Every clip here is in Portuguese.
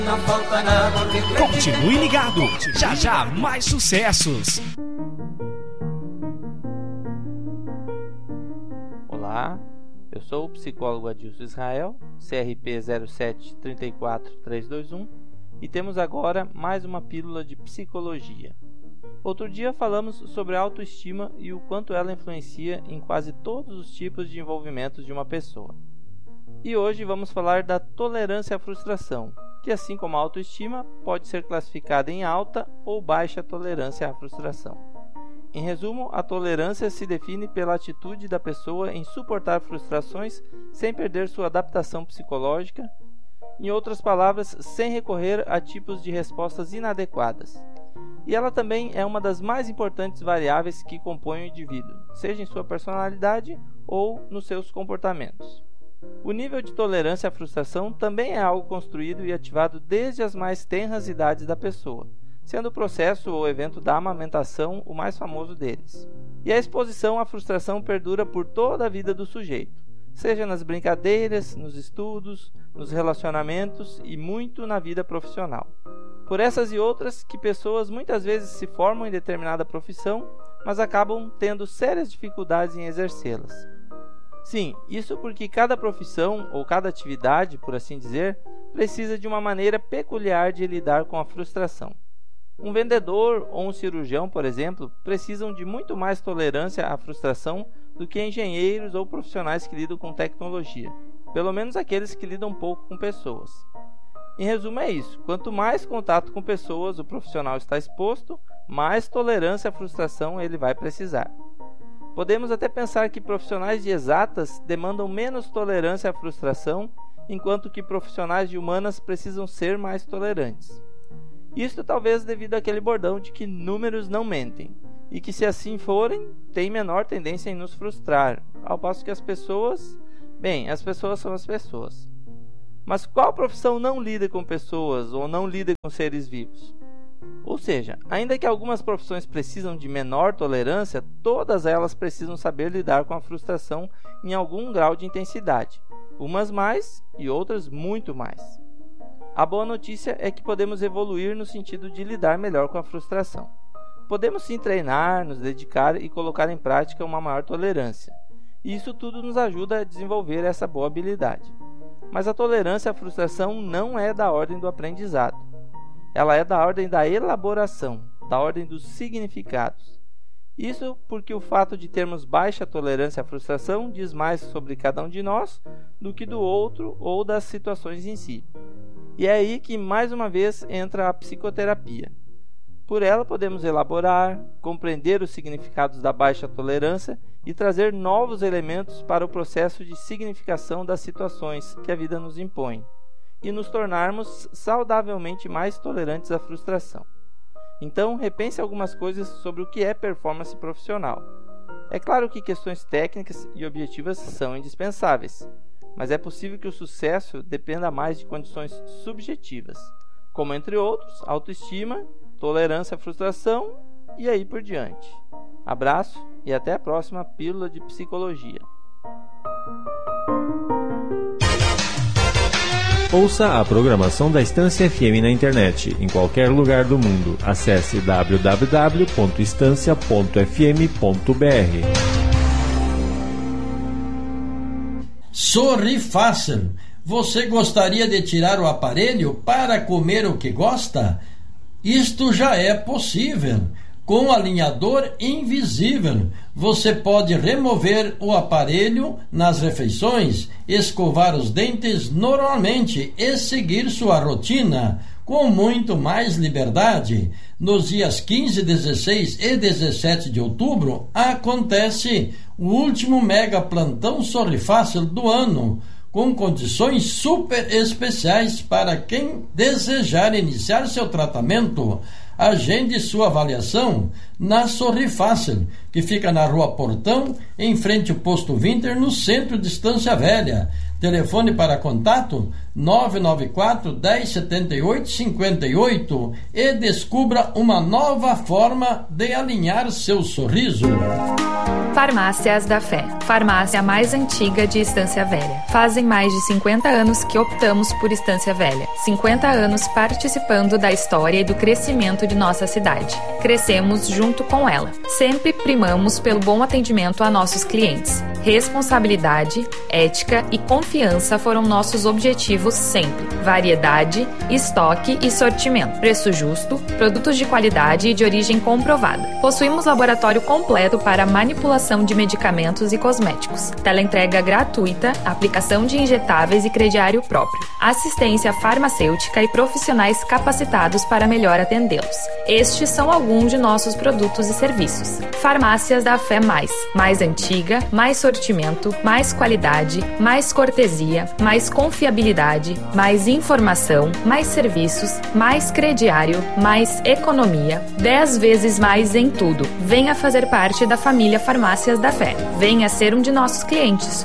Não falta nada. Continue ligado, já já mais sucessos. Olá, eu sou o psicólogo Adilson Israel, CRP 0734321, e temos agora mais uma pílula de psicologia. Outro dia falamos sobre a autoestima e o quanto ela influencia em quase todos os tipos de envolvimentos de uma pessoa. E hoje vamos falar da tolerância à frustração, que assim como a autoestima pode ser classificada em alta ou baixa tolerância à frustração. Em resumo, a tolerância se define pela atitude da pessoa em suportar frustrações sem perder sua adaptação psicológica, em outras palavras, sem recorrer a tipos de respostas inadequadas. E ela também é uma das mais importantes variáveis que compõem o indivíduo, seja em sua personalidade ou nos seus comportamentos. O nível de tolerância à frustração também é algo construído e ativado desde as mais tenras idades da pessoa, sendo o processo ou evento da amamentação o mais famoso deles. E a exposição à frustração perdura por toda a vida do sujeito, seja nas brincadeiras, nos estudos, nos relacionamentos e muito na vida profissional. Por essas e outras que pessoas muitas vezes se formam em determinada profissão, mas acabam tendo sérias dificuldades em exercê-las. Sim, isso porque cada profissão ou cada atividade, por assim dizer, precisa de uma maneira peculiar de lidar com a frustração. Um vendedor ou um cirurgião, por exemplo, precisam de muito mais tolerância à frustração do que engenheiros ou profissionais que lidam com tecnologia, pelo menos aqueles que lidam pouco com pessoas. Em resumo é isso, quanto mais contato com pessoas o profissional está exposto, mais tolerância à frustração ele vai precisar. Podemos até pensar que profissionais de exatas demandam menos tolerância à frustração, enquanto que profissionais de humanas precisam ser mais tolerantes. Isto talvez devido àquele bordão de que números não mentem, e que se assim forem, têm menor tendência em nos frustrar, ao passo que as pessoas são as pessoas. Mas qual profissão não lida com pessoas ou não lida com seres vivos? Ou seja, ainda que algumas profissões precisam de menor tolerância, todas elas precisam saber lidar com a frustração em algum grau de intensidade, umas mais e outras muito mais. A boa notícia é que podemos evoluir no sentido de lidar melhor com a frustração. Podemos sim treinar, nos dedicar e colocar em prática uma maior tolerância. E isso tudo nos ajuda a desenvolver essa boa habilidade. Mas a tolerância à frustração não é da ordem do aprendizado. Ela é da ordem da elaboração, da ordem dos significados. Isso porque o fato de termos baixa tolerância à frustração diz mais sobre cada um de nós do que do outro ou das situações em si. E é aí que mais uma vez entra a psicoterapia. Por ela podemos elaborar, compreender os significados da baixa tolerância e trazer novos elementos para o processo de significação das situações que a vida nos impõe, e nos tornarmos saudavelmente mais tolerantes à frustração. Então, repense algumas coisas sobre o que é performance profissional. É claro que questões técnicas e objetivas são indispensáveis, mas é possível que o sucesso dependa mais de condições subjetivas, como entre outros, autoestima, tolerância à frustração e aí por diante. Abraço e até a próxima Pílula de Psicologia. Ouça a programação da Estância FM na internet, em qualquer lugar do mundo. Acesse www.estancia.fm.br. Sorri Fácil. Você gostaria de tirar o aparelho para comer o que gosta? Isto já é possível. Com o alinhador invisível, você pode remover o aparelho nas refeições, escovar os dentes normalmente e seguir sua rotina com muito mais liberdade. Nos dias 15, 16 e 17 de outubro, acontece o último mega plantão Sorri Fácil do ano, com condições super especiais para quem desejar iniciar seu tratamento. Agende sua avaliação na Sorri Fácil, que fica na Rua Portão, em frente ao Posto Winter, no centro de Estância Velha. Telefone para contato 994 1078 58 e descubra uma nova forma de alinhar seu sorriso. Farmácias da Fé, farmácia mais antiga de Estância Velha. Fazem mais de 50 anos que optamos por Estância Velha. 50 anos participando da história e do crescimento de nossa cidade. Crescemos junto com ela. Sempre primamos pelo bom atendimento a nossos clientes. Responsabilidade, ética e confiança foram nossos objetivos sempre. Variedade, estoque e sortimento. Preço justo, produtos de qualidade e de origem comprovada. Possuímos laboratório completo para manipulação de medicamentos e cosméticos. Teleentrega gratuita, aplicação de injetáveis e crediário próprio. Assistência farmacêutica e profissionais capacitados para melhor atendê-los. Estes são alguns de nossos produtos e serviços. Farmácias da Fé mais antiga, mais sortimento, mais qualidade, mais cortesia, mais confiabilidade, mais informação, mais serviços, mais crediário, mais economia, 10 vezes mais em tudo. Venha fazer parte da família Farmácias da Fé. Venha ser um de nossos clientes.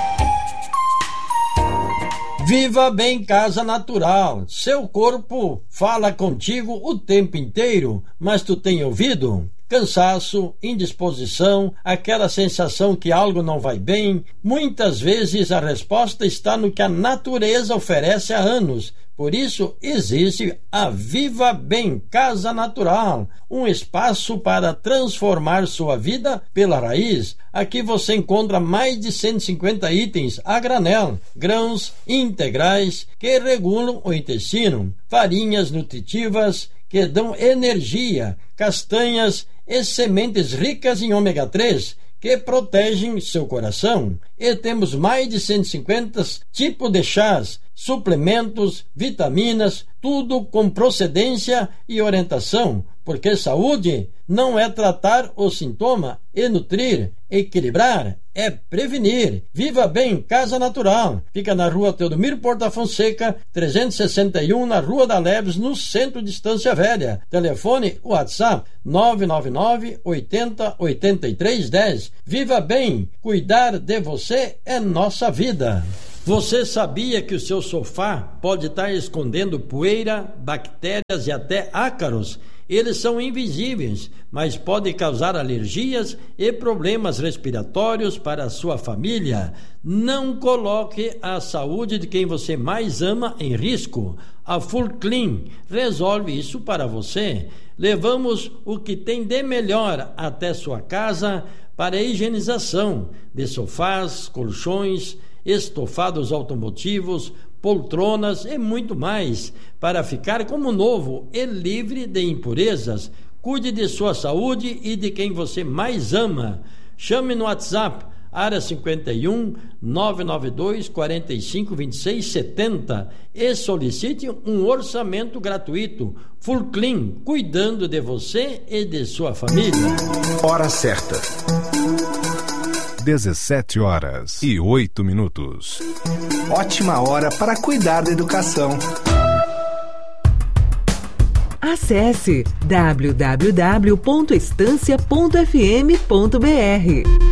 Viva Bem Casa Natural. Seu corpo fala contigo o tempo inteiro, mas tu tem ouvido? Cansaço, indisposição, aquela sensação que algo não vai bem. Muitas vezes a resposta está no que a natureza oferece há anos. Por isso existe a Viva Bem Casa Natural, um espaço para transformar sua vida pela raiz. Aqui você encontra mais de 150 itens a granel, grãos integrais que regulam o intestino, farinhas nutritivas que dão energia, castanhas e sementes ricas em ômega 3 que protegem seu coração. E temos mais de 150 tipos de chás, suplementos, vitaminas, tudo com procedência e orientação, porque saúde não é tratar o sintoma e nutrir, equilibrar, é prevenir. Viva Bem Casa Natural. Fica na rua Teodomiro Porta Fonseca, 361, na Rua da Leves, no centro de Estância Velha. Telefone WhatsApp 999 80 83 10. Viva Bem, cuidar de você é nossa vida. Você sabia que o seu sofá pode estar escondendo poeira, bactérias e até ácaros? Eles são invisíveis, mas podem causar alergias e problemas respiratórios para a sua família. Não coloque a saúde de quem você mais ama em risco. A Full Clean resolve isso para você. Levamos o que tem de melhor até sua casa para a higienização de sofás, colchões, estofados automotivos, poltronas e muito mais, para ficar como novo e livre de impurezas. Cuide de sua saúde e de quem você mais ama. Chame no WhatsApp, área 51 992 45 26 70 e solicite um orçamento gratuito. Full Clean, cuidando de você e de sua família. Hora certa. 17h08. Ótima hora para cuidar da educação. Acesse www.estancia.fm.br.